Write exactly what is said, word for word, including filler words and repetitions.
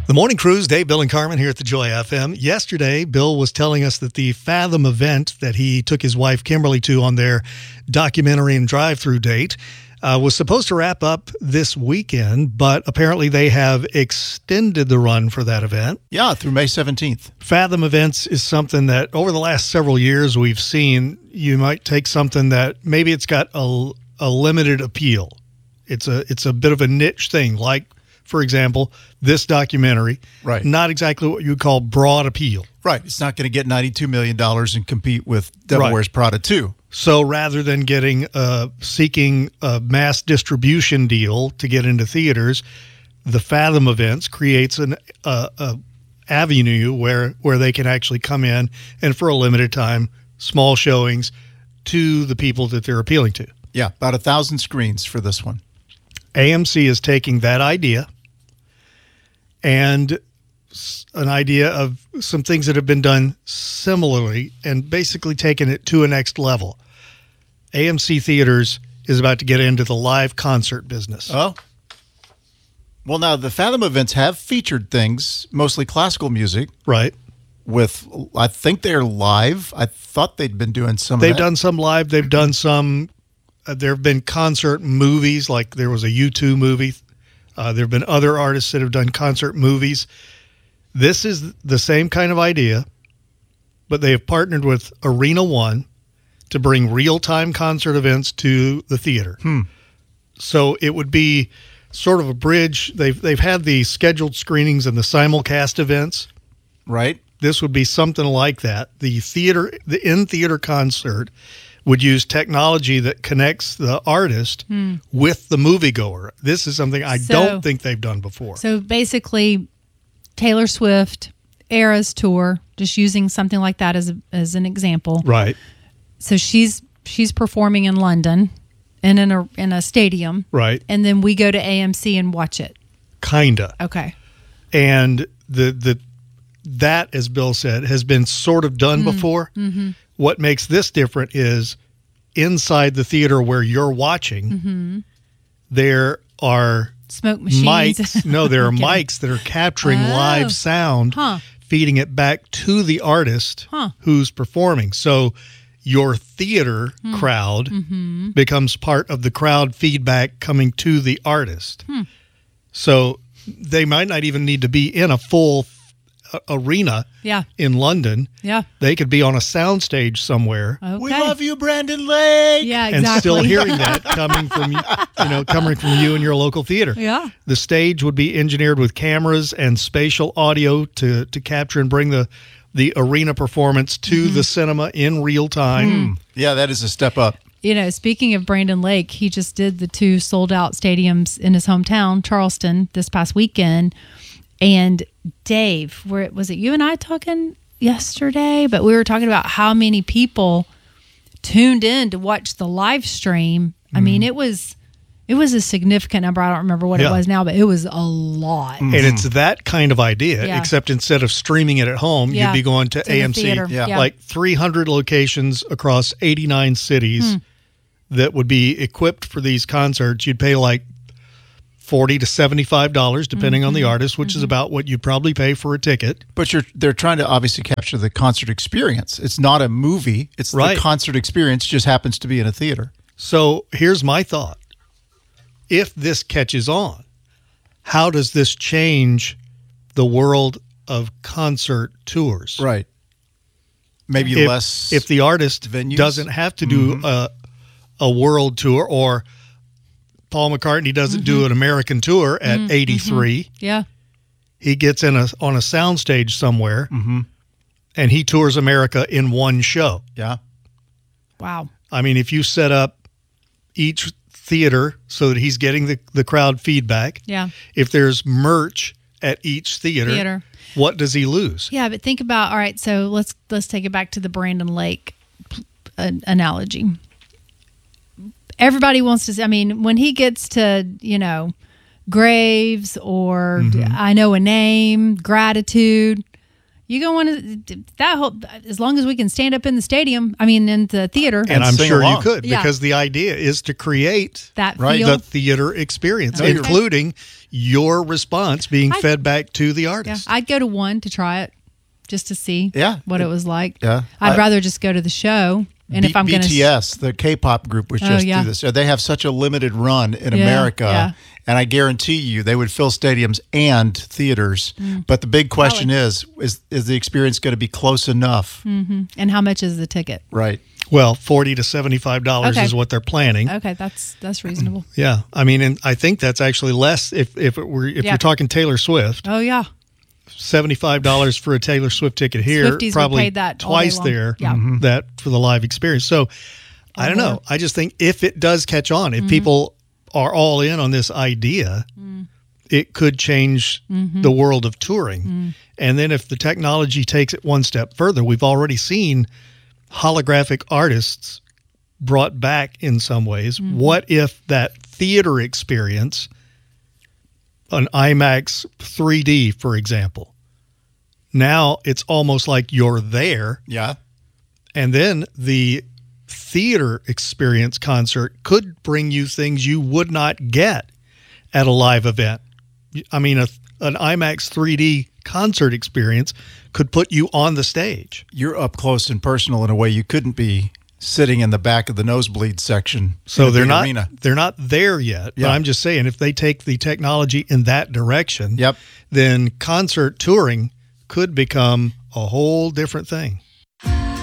The Morning Cruise, Dave, Bill, and Carmen here at the Joy F M. Yesterday, Bill was telling us that the Fathom event that he took his wife Kimberly to on their documentary and drive-through date uh, was supposed to wrap up this weekend, but apparently they have extended the run for that event. Yeah, through May seventeenth. Fathom events is something that over the last several years we've seen. You might take something that maybe it's got a, a limited appeal. It's a it's a bit of a niche thing, like, for example, this documentary, right? Not exactly what you would call broad appeal. Right. It's not going to get ninety-two million dollars and compete with Devil Right. Wears Prada two. So rather than getting uh, seeking a mass distribution deal to get into theaters, the Fathom events creates an uh, a avenue where, where they can actually come in and for a limited time, small showings to the people that they're appealing to. Yeah, about a thousand screens for this one. A M C is taking that idea and an idea of some things that have been done similarly and basically taking it to a next level. A M C Theaters is about to get into the live concert business. Oh. Well, now, the Fathom events have featured things, mostly classical music. Right. With, I think they're live. I thought they'd been doing some They've of that. done some live. They've done some, uh, there have been concert movies, like there was a U two movie. Uh, there have been other artists that have done concert movies. This is the same kind of idea, but they have partnered with Arena One to bring real-time concert events to the theater. Hmm. So it would be sort of a bridge. They've they've had the scheduled screenings and the simulcast events. Right. This would be something like that. The theater, the in-theater concert would use technology that connects the artist Hmm. with the moviegoer. This is something I So- don't think they've done before. So basically, Taylor Swift, Eras Tour, just using something like that as a, as an example. Right. So she's she's performing in London, in in a in a stadium, Right. and then we go to A M C and watch it. Kinda. Okay. And the the that, as Bill said, has been sort of done before. Mm-hmm. What makes this different is inside the theater where you're watching, Mm-hmm. there are Smoke machines. mics. No, there are I'm kidding. mics that are capturing Oh. live sound, Huh. feeding it back to the artist Huh. who's performing. So your theater Hmm. crowd Mm-hmm. becomes part of the crowd feedback coming to the artist. Hmm. So they might not even need to be in a full uh, arena Yeah. in London. Yeah. They could be on a soundstage somewhere Okay. We love you, Brandon Lake. Yeah. and Exactly. still hearing that coming from you know coming from you and your local theater. Yeah. The stage would be engineered with cameras and spatial audio to to capture and bring the the arena performance to Mm-hmm. the cinema in real time. Yeah, that is a step up. You know, speaking of Brandon Lake, he just did the two sold out stadiums in his hometown, Charleston, this past weekend. And Dave, were, was it you and I talking yesterday? But we were talking about how many people tuned in to watch the live stream. I mean, it was it was a significant number. I don't remember what Yeah. it was now, but it was a lot. And it's that kind of idea, Yeah. except instead of streaming it at home, Yeah. you'd be going to, To the A M C, theater. Yeah. Yeah. like three hundred locations across eighty-nine cities Hmm. that would be equipped for these concerts. You'd pay like forty to seventy-five dollars, depending on the Mm-hmm. artist, which is about what you'd probably pay for a ticket. But you're they're trying to obviously capture the concert experience. It's not a movie. It's Right. the concert experience, just happens to be in a theater. So here's my thought. If this catches on, how does this change the world of concert tours? Right. Maybe If, less. if the artist venues? doesn't have to do Mhm. a, a world tour, or Paul McCartney doesn't do an American tour at Mm-hmm. eighty-three, Yeah. he gets in a on a soundstage somewhere Mhm. and he tours America in one show. Yeah. Wow. I mean, if you set up each theater so that he's getting the, the crowd feedback, Yeah. if there's merch at each theater, Theater. what does he lose? Yeah, but think about, all right, so let's let's take it back to the Brandon Lake uh, analogy. Everybody wants to, I mean, when he gets to, you know, Graves or Mm-hmm. I Know a Name, Gratitude, You go on to that whole, as long as we can stand up in the stadium, I mean, in the theater. And, And I'm sing sure along. you could, Yeah. because the idea is to create that Right. feel. the theater experience, Okay. including your response being I- fed back to the Yeah, artist. I'd go to one to try it, just to see Yeah. what it was like. Yeah. I'd I- rather just go to the show. And B- if I'm going to, B T S, the K-pop group, was Oh, just yeah. through this. They have such a limited run in Yeah, America, yeah. and I guarantee you they would fill stadiums and theaters. Mm. But the big question is: is is the experience going to be close enough? and how much is the ticket? Right. Well, forty to seventy-five dollars Okay. is what they're planning. Okay, that's that's reasonable. Yeah, I mean, and I think that's actually less if if it were if Yeah. you're talking Taylor Swift. Oh yeah, seventy-five dollars for a Taylor Swift ticket here, Swifties would probably pay that all day twice long. there Yeah. Mm-hmm. that for the live experience. So I don't more. know. I just think if it does catch on, Mm-hmm. if people are all in on this idea, Mm. it could change Mm-hmm. the world of touring. Mm. And then if the technology takes it one step further, we've already seen holographic artists brought back in some ways. Mm-hmm. What if that theater experience, an IMAX three D, for example, now it's almost like you're there, Yeah. and then the theater experience concert could bring you things you would not get at a live event. I mean, a, an IMAX three D concert experience could put you on the stage. You're up close and personal in a way you couldn't be sitting in the back of the nosebleed section. So in a they're big not arena. they're not there yet. But Yeah. I'm just saying, if they take the technology in that direction, Yep. then concert touring could become a whole different thing.